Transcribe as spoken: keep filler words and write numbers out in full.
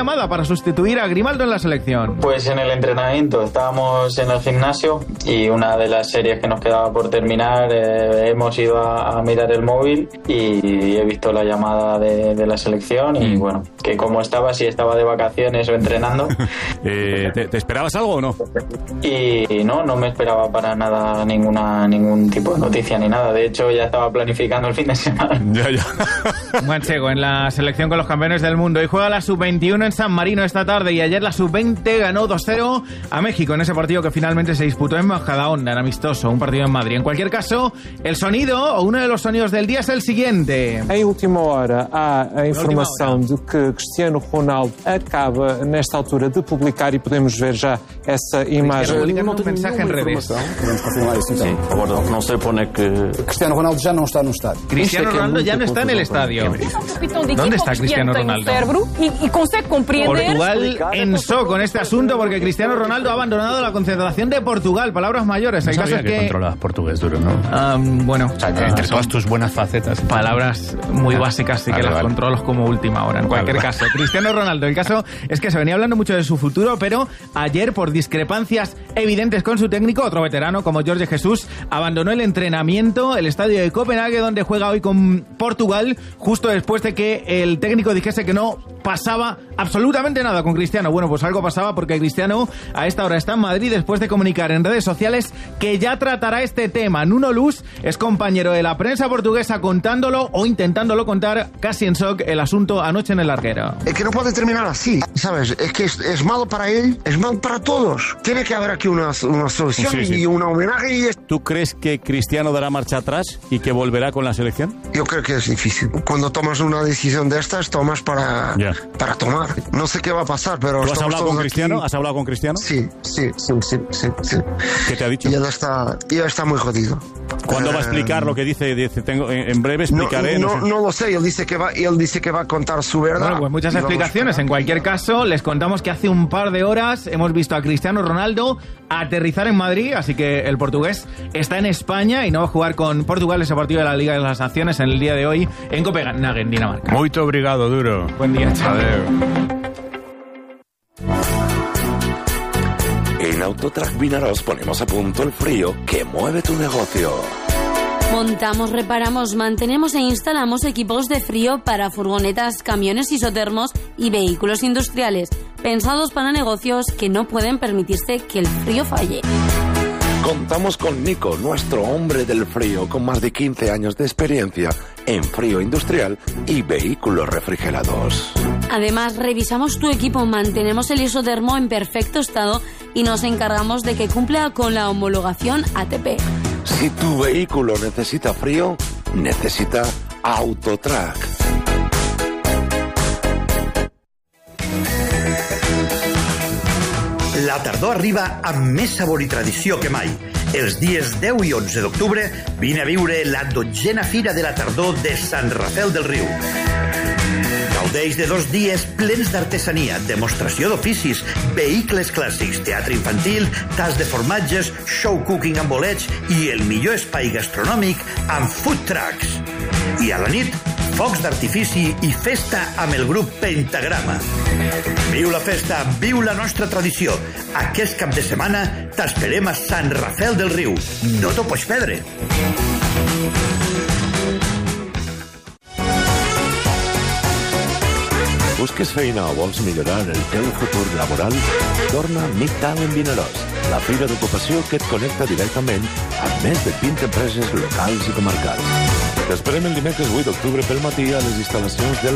llamada para sustituir a Grimaldo en la selección. Pues en el entrenamiento estábamos en el gimnasio y una de las series que nos quedaba por terminar eh, hemos ido a, a mirar el móvil y he visto la llamada de, de la selección y bueno, que como estaba, si estaba de vacaciones o entrenando. eh, ¿te, ¿Te esperabas algo o no? Y no, no me esperaba para nada ninguna ningún tipo de noticia ni nada. De hecho, ya estaba planificando el fin de semana. Ya, ya. Manchego en la selección con los campeones del mundo. Y juega la sub veintiuno en San Marino esta tarde y ayer la sub veinte ganó dos cero a México en ese partido que finalmente se disputó en Majadahonda, en amistoso, un partido en Madrid. En cualquier caso, el sonido o uno de los sonidos del día es el siguiente. Em última hora há a informação de que Cristiano Ronaldo acaba nesta altura de publicar e podemos ver já essa imagem. Un mensaje en redes. Podemos confirmar isso então. Agora não sei para onde é que Cristiano Ronaldo já não está no estádio. Cristiano Ronaldo ya no está en el estadio. ¿Dónde está Cristiano Ronaldo? Portugal en shock con este asunto porque Cristiano Ronaldo ha abandonado la concentración de Portugal. Palabras mayores. El No caso sabía es que que controlabas portugués duro, ¿no? Um, bueno, O sea, que entre todas tus buenas facetas. palabras muy básicas sí que Vale, las vale. controlas como última hora. En cualquier Vale, caso, Cristiano Ronaldo. El caso es que se venía hablando mucho de su futuro, pero ayer, por discrepancias evidentes con su técnico, otro veterano como Jorge Jesús, abandonó el entrenamiento, el estadio de Copenhague, donde juega hoy con Portugal, justo después de que el técnico dijese que no pasaba absolutamente nada con Cristiano. Bueno, pues algo pasaba porque Cristiano a esta hora está en Madrid después de comunicar en redes sociales que ya tratará este tema. Nuno Luz es compañero de la prensa portuguesa contándolo o intentándolo contar casi en shock el asunto anoche en el larguero. Es que no puede terminar así, ¿sabes? Es que es, es malo para él, es malo para todos. Tiene que haber aquí una, una solución Sí, sí. y un homenaje. Y es... ¿Tú crees que Cristiano dará marcha atrás y que volverá con la selección? Yo creo que es difícil. Cuando tomas una decisión de estas, tomas para, Ya. para tomar. No sé qué va a pasar, pero... ¿Tú has estamos hablado con todos Cristiano? aquí. ¿Has hablado con Cristiano? Sí, sí, sí, sí, sí, sí. ¿Qué te ha dicho? Y él está, y él está muy jodido. ¿Cuándo va a Eh, explicar lo que dice? Dice, tengo, en en breve No, explicaré. no, no sé. no lo sé, él dice que va, él dice que va a contar su verdad. Bueno, pues muchas Y vamos a explicaciones. esperar. En cualquier caso, les contamos que hace un par de horas hemos visto a Cristiano Ronaldo aterrizar en Madrid, así que el portugués está en España y no va a jugar con Portugal ese partido de la Liga de las Naciones en el día de hoy en Copenhague, en Dinamarca. Muito obrigado, Duro. Buen día, chao. En Autotrack Vinaroz ponemos a punto el frío que mueve tu negocio. Montamos, reparamos, mantenemos e instalamos equipos de frío para furgonetas, camiones isotermos y vehículos industriales, pensados para negocios que no pueden permitirse que el frío falle. Contamos con Nico, nuestro hombre del frío, con más de quince años de experiencia en frío industrial y vehículos refrigerados. Además, revisamos tu equipo, mantenemos el isotermo en perfecto estado y nos encargamos de que cumpla con la homologación A T P. Si tu vehículo necesita frío, necesita Autotrack. La tardor arriba amb més sabor i tradició que mai. Els dies deu i onze d'octubre vine a viure la dotzena Fira de la Tardor de Sant Rafel del Riu. Gaudeix de dos dies plens d'artesania, demostració d'oficis, vehicles clàssics, teatre infantil, tas de formatges, show cooking amb bolets i el millor espai gastronòmic amb food trucks. I a la nit, focs d'artifici i festa amb el grup Pentagrama. Viu la festa, viu la nostra tradició. Aquest cap de setmana t'esperem a Sant Rafel del Riu. No t'ho pots perdre. Busques feina o vols millorar el teu futur laboral? Torna a Midtown Vinaròs, la fira d'ocupació que et connecta directament amb més de vint empreses locals i comarcals. T'esperem el dimecres vuit d'octubre pel matí a les instal·lacions del